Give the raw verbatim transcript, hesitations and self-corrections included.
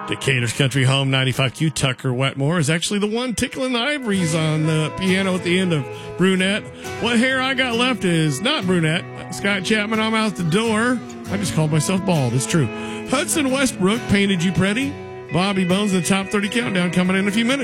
Decatur's Country Home, ninety-five Q. Tucker Wetmore is actually the one tickling the ivories on the piano at the end of Brunette. What hair I got left is not Brunette. Scott Chapman, I'm out the door. I just called myself bald. It's true. Hudson Westbrook, Painted You Pretty. Bobby Bones, the top thirty countdown coming in a few minutes.